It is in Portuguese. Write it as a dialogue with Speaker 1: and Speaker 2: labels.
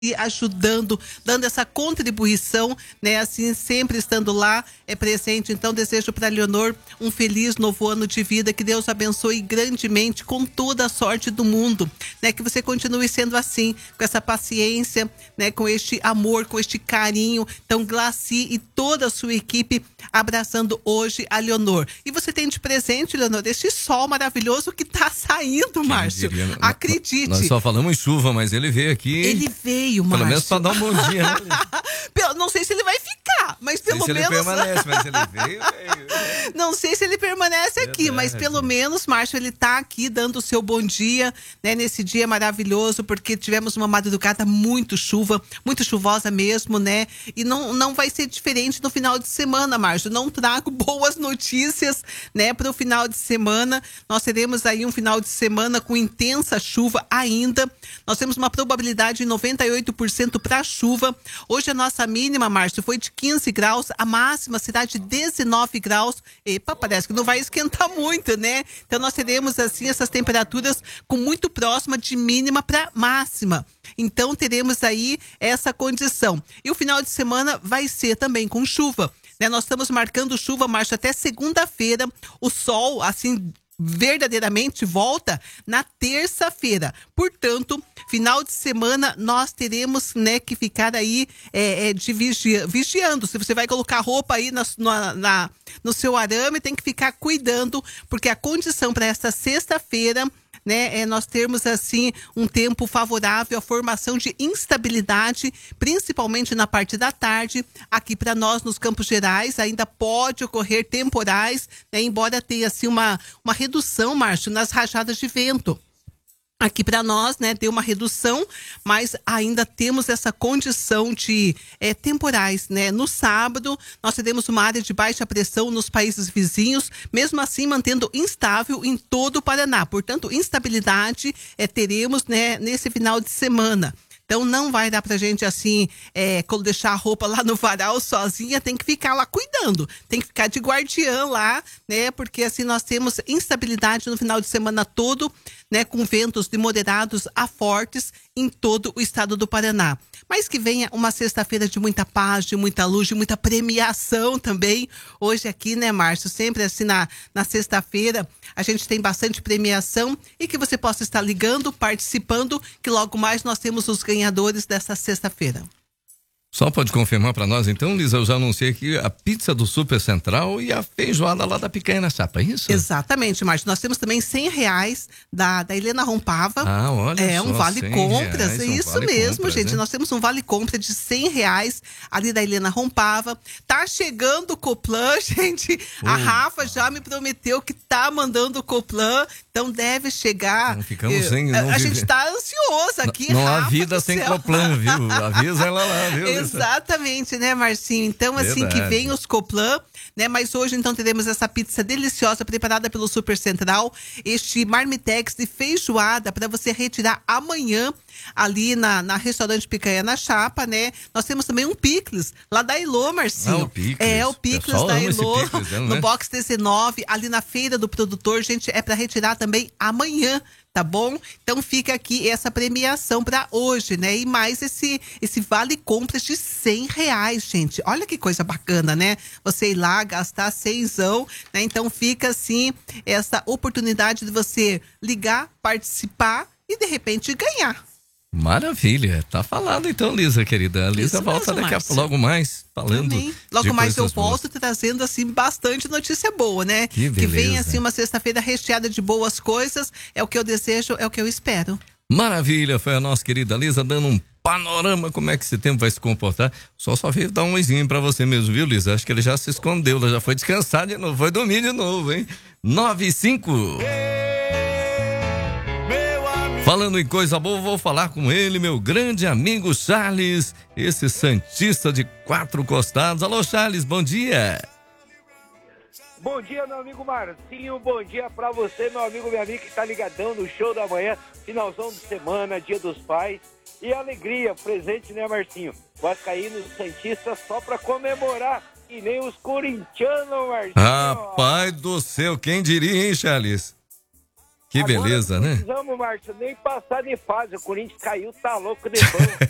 Speaker 1: e ajudando, dando essa contribuição, né? Assim, sempre estando lá, presente. Então, desejo para Leonor um feliz novo ano de vida, que Deus abençoe grandemente, com toda a sorte do mundo, né? Que você continue sendo assim, com essa paciência, né? Com este amor, com este carinho. Então, Glaci e toda a sua equipe abraçando hoje a Leonor. E você tem de presente, Leonor, este sol maravilhoso que tá saindo, Márcio. Acredite.
Speaker 2: Nós só falamos em chuva, mas ele veio aqui.
Speaker 1: Ele veio, Márcio.
Speaker 2: Pelo menos para dar um bom dia, né?
Speaker 1: Não sei se ele vai ficar, mas pelo menos...
Speaker 2: ele permanece, mas ele veio.
Speaker 1: Não sei se ele permanece aqui, mas pelo menos, Márcio, ele tá aqui dando o seu bom dia, né? Nesse dia maravilhoso, porque tivemos uma madrugada muito chuvosa mesmo, né? E não vai ser diferente no final de semana, Márcio. Não trago boas notícias, né? Para o final de semana. Nós teremos aí um final de semana com intensa chuva ainda. Nós temos uma probabilidade de 98% para chuva. Hoje a nossa mínima, Márcio, foi de 15 graus, a máxima será de 19 graus. Epa, parece que não vai esquentar muito, né? Então nós teremos assim essas temperaturas com muito próxima de mínima para máxima. Então teremos aí essa condição. E o final de semana vai ser também com chuva, né? Nós estamos marcando chuva, Márcio, até segunda-feira. O sol, assim, verdadeiramente volta na terça-feira. Portanto, final de semana nós teremos, né, que ficar aí vigiando. Se você vai colocar roupa aí no seu arame, tem que ficar cuidando, porque a condição para esta sexta-feira, né, nós termos assim um tempo favorável à formação de instabilidade, principalmente na parte da tarde. Aqui para nós nos Campos Gerais ainda pode ocorrer temporais, né, embora tenha assim uma redução, Márcio, nas rajadas de vento. Aqui para nós, né, deu uma redução, mas ainda temos essa condição de temporais, né? No sábado, nós teremos uma área de baixa pressão nos países vizinhos, mesmo assim mantendo instável em todo o Paraná. Portanto, instabilidade teremos, né, nesse final de semana. Então não vai dar pra gente assim, deixar a roupa lá no varal sozinha, tem que ficar lá cuidando, tem que ficar de guardiã lá, né? Porque assim nós temos instabilidade no final de semana todo, né? Com ventos de moderados a fortes em todo o estado do Paraná. Mas que venha uma sexta-feira de muita paz, de muita luz, de muita premiação também. Hoje aqui, né, Márcio? Sempre assim na sexta-feira a gente tem bastante premiação e que você possa estar ligando, participando, que logo mais nós temos os ganhadores dessa sexta-feira.
Speaker 2: Só pode confirmar para nós, então, Lisa, eu já anunciei aqui a pizza do Super Central e a feijoada lá da Picanha na Chapa, é isso?
Speaker 1: Exatamente, Márcio. Nós temos também R$100 da Helena Rompava.
Speaker 2: Ah, olha
Speaker 1: um vale compras, é isso
Speaker 2: vale
Speaker 1: mesmo,
Speaker 2: compras,
Speaker 1: gente.
Speaker 2: né?
Speaker 1: Nós temos um vale compra de R$100 ali da Helena Rompava. Tá chegando o Coplan, gente. A Rafa já me prometeu que tá mandando o Coplan, então deve chegar.
Speaker 2: Não ficamos sem...
Speaker 1: A gente tá ansioso aqui,
Speaker 2: Não
Speaker 1: Rafa,
Speaker 2: há vida sem Coplan, viu? Avisa ela lá, viu?
Speaker 1: Exatamente, né, Marcinho? Então, assim,
Speaker 2: Verdade.
Speaker 1: que vem os Coplan, né? Mas hoje, então, teremos essa pizza deliciosa preparada pelo Super Central, este marmitex de feijoada para você retirar amanhã ali na restaurante Picanha na Chapa, né? Nós temos também um picles lá da Elô, Marcinho.
Speaker 2: O picles.
Speaker 1: O picles da Elô, no
Speaker 2: né?
Speaker 1: box 19, ali na feira do produtor, gente, é para retirar também amanhã. Tá bom? Então fica aqui essa premiação para hoje, né? E mais esse vale compras de R$100, gente. Olha que coisa bacana, né? Você ir lá gastar R$100, né? Então fica assim essa oportunidade de você ligar, participar e de repente ganhar.
Speaker 2: Maravilha, tá falado então, Lisa, querida. A Lisa
Speaker 1: Isso
Speaker 2: volta
Speaker 1: mesmo,
Speaker 2: daqui
Speaker 1: Márcio.
Speaker 2: logo mais, falando.
Speaker 1: Também. Logo mais eu
Speaker 2: coisas boas.
Speaker 1: volto trazendo assim bastante notícia boa, né?
Speaker 2: Que beleza.
Speaker 1: Que venha assim uma sexta-feira recheada de boas coisas, é o que eu desejo, é o que eu espero.
Speaker 2: Maravilha, foi a nossa querida Lisa dando um panorama como é que esse tempo vai se comportar. Só veio dar um oizinho pra você mesmo, viu, Lisa? Acho que ele já se escondeu, ela já foi descansar de novo, foi dormir de novo, hein? 9:05. Falando em coisa boa, vou falar com ele, meu grande amigo Charles, esse santista de 4 costados. Alô, Charles, bom dia.
Speaker 3: Bom dia, meu amigo Marcinho, bom dia pra você, meu amigo, minha amiga que tá ligadão no show da manhã, finalzão de semana, dia dos pais e alegria, presente, né, Marcinho? Vascaíno Santista só pra comemorar, e nem os corintianos, Marcinho.
Speaker 2: Rapaz do céu, quem diria, hein, Charles? Que beleza,
Speaker 3: Agora,
Speaker 2: né?
Speaker 3: Não precisamos, Márcio, nem passar de fase. O Corinthians caiu, tá louco de bom.